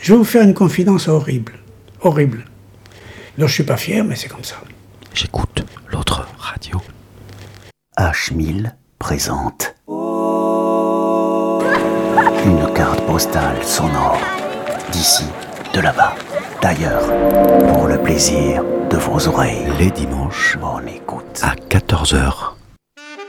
Je vais vous faire une confidence horrible. Horrible. Donc je suis pas fier, mais c'est comme ça. J'écoute l'autre radio. H1000 présente une carte postale sonore d'ici, de là-bas, d'ailleurs, pour le plaisir de vos oreilles. Les dimanches Bonne écoute. à 14h.